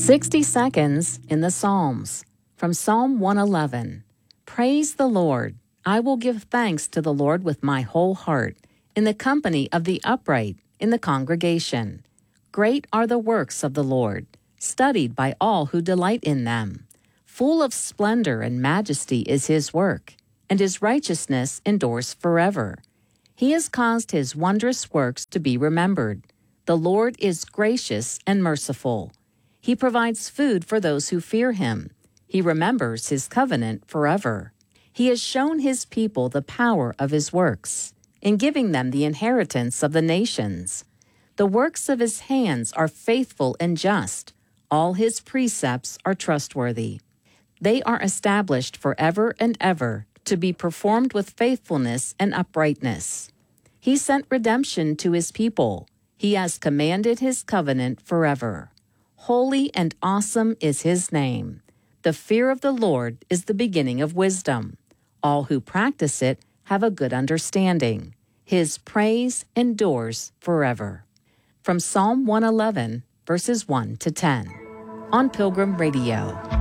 60 Seconds in the Psalms. From Psalm 111. Praise the Lord. I will give thanks to the Lord with my whole heart, in the company of the upright, in the congregation. Great are the works of the Lord, studied by all who delight in them. Full of splendor and majesty is his work, and his righteousness endures forever. He has caused his wondrous works to be remembered. The Lord is gracious and merciful. He provides food for those who fear him. He remembers his covenant forever. He has shown his people the power of his works, in giving them the inheritance of the nations. The works of his hands are faithful and just. All his precepts are trustworthy. They are established forever and ever, to be performed with faithfulness and uprightness. He sent redemption to his people. He has commanded his covenant forever. Holy and awesome is his name. The fear of the Lord is the beginning of wisdom. All who practice it have a good understanding. His praise endures forever. From Psalm 111, verses 1 to 10. On Pilgrim Radio.